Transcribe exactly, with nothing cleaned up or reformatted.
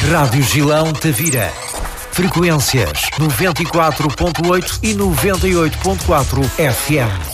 Rádio Gilão Tavira. Frequências noventa e quatro ponto oito e noventa e oito ponto quatro F M.